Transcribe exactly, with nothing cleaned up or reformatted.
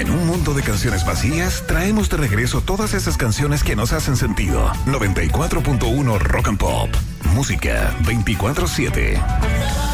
En un mundo de canciones vacías, traemos de regreso todas esas canciones que nos hacen sentido. noventa y cuatro punto uno Rock and Pop. Música veinticuatro siete.